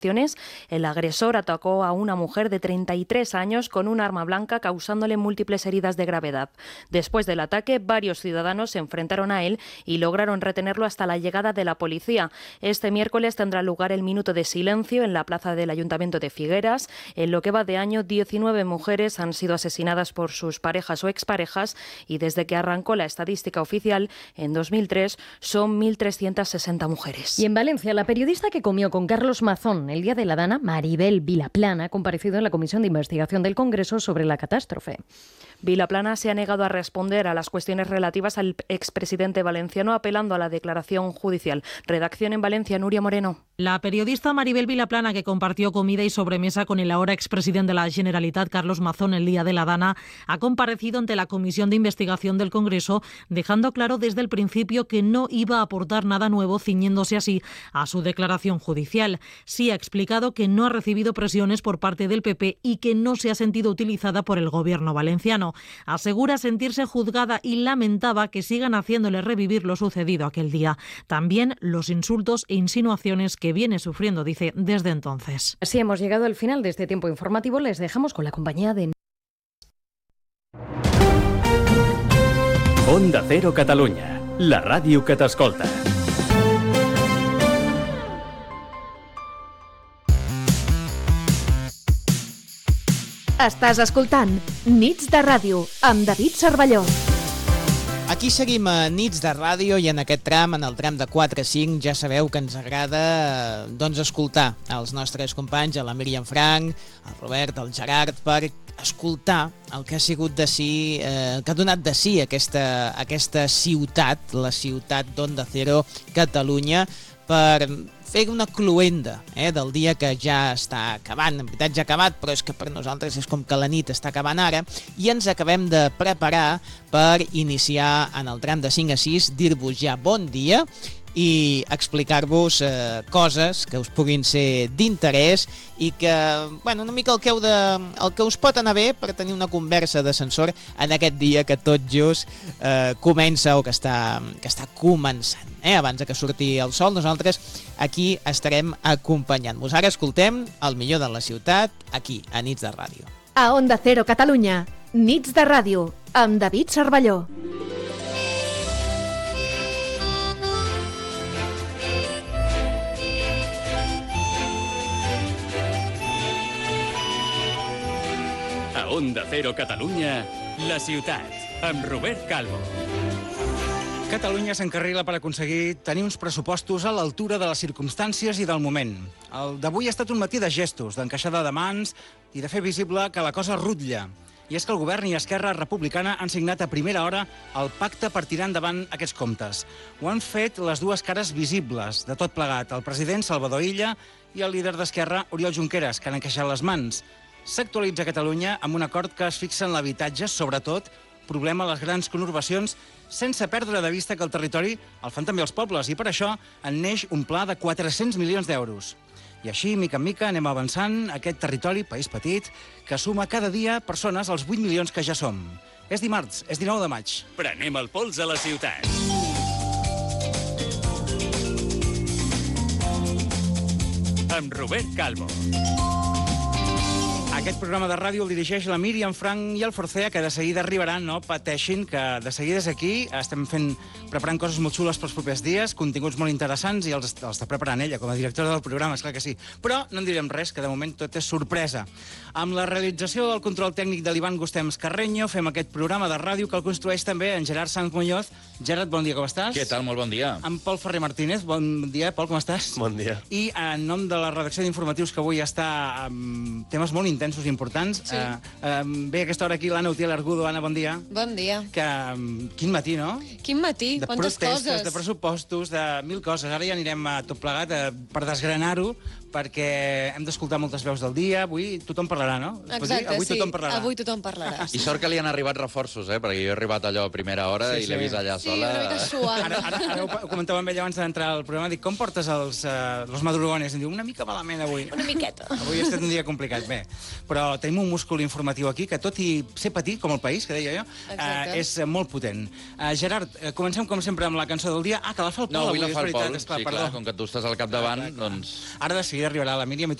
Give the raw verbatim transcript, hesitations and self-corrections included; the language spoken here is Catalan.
El agresor atacó a una mujer de treinta y tres años con un arma blanca, causándole múltiples heridas de gravedad. Después del ataque, varios ciudadanos se enfrentaron a él y lograron retenerlo hasta la llegada de la policía. Este miércoles tendrá lugar el minuto de silencio en la plaza del Ayuntamiento de Figueras. En lo que va de año, diecinueve mujeres han sido asesinadas por sus parejas o exparejas y desde que arrancó la estadística oficial, en dos mil tres, son mil trescientas sesenta mujeres. Y en Valencia, la periodista que comió con Carlos Mazón el día de la Dana, Maribel Vilaplana, ha comparecido en la Comisión de Investigación del Congreso sobre la catástrofe. Vilaplana se ha negado a responder a las cuestiones relativas al expresidente valenciano, apelando a la declaración judicial. Redacción en Valencia, Nuria Moreno. La periodista Maribel Vilaplana, que compartió comida y sobremesa con el ahora expresidente de la Generalitat, Carlos Mazón, el día de la Dana, ha comparecido ante la Comisión de Investigación del Congreso, dejando claro desde el principio que no iba a aportar nada nuevo, ciñéndose así a su declaración judicial. Sí ha explicado que no ha recibido presiones por parte del P P y que no se ha sentido utilizada por el gobierno valenciano. Asegura sentirse juzgada y lamentaba que sigan haciéndole revivir lo sucedido aquel día. También los insultos e insinuaciones que viene sufriendo, dice, desde entonces. Así hemos llegado al final de este tiempo informativo. Les dejamos con la compañía de... Onda Cero Catalunya, la ràdio que t'escolta. Estàs escoltant Nits de Ràdio amb David Cervelló. Aquí seguim a Nits de Ràdio i en aquest tram, en el tram de quatre a cinc, ja sabeu que ens agrada doncs, escoltar els nostres companys, a la Míriam Frank, el Robert, el Gerard, per escoltar el que ha sigut de si, eh, que ha donat de si aquesta, aquesta ciutat, la ciutat d'Onda Cero Catalunya, per fer una cluenda eh, del dia que ja està acabant. En veritat ja ha acabat, però és que per nosaltres és com que la nit està acabant ara i ens acabem de preparar per iniciar en el tram de cinc a sis, dir-vos ja bon dia i explicar-vos eh, coses que us puguin ser d'interès i que, bueno, una mica el que, heu de, el que us pot anar bé per tenir una conversa d'ascensor en aquest dia que tot just eh, comença o que està, que està començant. Eh? Abans de que surti el sol, nosaltres aquí estarem acompanyant-vos. Ara escoltem el millor de la ciutat aquí, a Nits de Ràdio. A Onda Cero Catalunya, Nits de Ràdio, amb David Cervelló. A Onda Cero Catalunya, la ciutat, amb Robert Calvo. Catalunya s'encarrila per aconseguir tenir uns pressupostos a l'altura de les circumstàncies i del moment. El d'avui ha estat un matí de gestos, d'encaixada de mans i de fer visible que la cosa rutlla. I és que el govern i Esquerra Republicana han signat a primera hora el pacte per tirar endavant aquests comptes. Ho han fet les dues cares visibles de tot plegat, el president Salvador Illa i el líder d'Esquerra, Oriol Junqueras, que han encaixat les mans. S'actualitza Catalunya amb un acord que es fixa en l'habitatge, sobretot, problema a les grans conurbacions, sense perdre de vista que el territori el fan també els pobles, i per això en neix un pla de quatre-cents milions d'euros. I així, mica en mica, anem avançant aquest territori, país petit, que suma cada dia persones als vuit milions que ja som. És dimarts, és dinou de maig. Prenem el pols a la ciutat. Amb Robert Calvo. Aquest programa de ràdio el dirigeix la Míriam Frank i el Forcea, que de seguida arribaran, no pateixin, que de seguida és aquí. Estem fent, preparant coses molt xules pels propers dies, continguts molt interessants, i els, els està preparant ella, com a directora del programa, esclar que sí. Però no en direm res, que de moment tot és sorpresa. Amb la realització del control tècnic de l'Ivan Gustems Carreño, fem aquest programa de ràdio que el construeix també en Gerard Sanz Muñoz. Gerard, bon dia, com estàs? Què tal? Molt bon dia. En Pol Ferrer Martínez, bon dia, Pol, com estàs? Bon dia. I en nom de la redacció d'informatius, que avui està amb temes molt intensos, importants. Sí. Uh, uh, bé, a aquesta hora aquí l'Anna Utiel Argudo. Anna, bon dia. Bon dia. Que, um, quin matí, no? Quin matí, de quantes protestes, coses. De pressupostos, de mil coses. Ara ja anirem a tot plegat a, per desgranar-ho, perquè hem d'escoltar moltes veus del dia. Avui tothom parlarà, no? Exacte, avui sí. Tothom parlarà. Avui tothom parlarà. I sort que li han arribat reforços, eh? Perquè jo he arribat allò a primera hora sí, i l'he sí. vist allà sí, sola. Sí, una mica suant. Ara, ara, ara ho comentava amb ell abans d'entrar al programa. Dic, com portes els, uh, els madrugones? Em diu, una mica malament avui. Una miqueta. Avui ha estat un dia complicat. Bé, però tenim un múscul informatiu aquí que, tot i ser petit, com el país, que deia jo, uh, és molt potent. Uh, Gerard, uh, comencem com sempre amb la cançó del dia. Ah, que la fa el Pol. No, avui la fa el veritat, Pol. Esclar, sí, perdó. clar, com que tu estàs al capdavant, clar, clar. doncs... Ara de seguida seguida arribarà la Míriam i